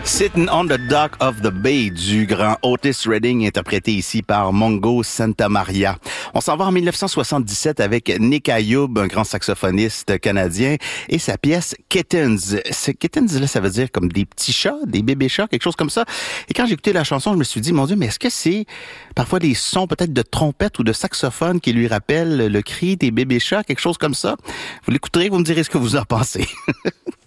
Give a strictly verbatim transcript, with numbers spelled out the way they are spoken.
Sitting on the Dock of the Bay du grand Otis Redding, interprété ici par Mongo Santamaria. On s'en va en dix-neuf cent soixante-dix-sept avec Nick Ayoub, un grand saxophoniste canadien, et sa pièce Kittens. Ce Kittens, là, ça veut dire comme des petits chats, des bébés chats, quelque chose comme ça. Et quand j'ai écouté la chanson, je me suis dit, mon Dieu, mais est-ce que c'est parfois des sons peut-être de trompette ou de saxophone qui lui rappellent le cri des bébés chats, quelque chose comme ça? Vous l'écouterez, vous me direz ce que vous en pensez.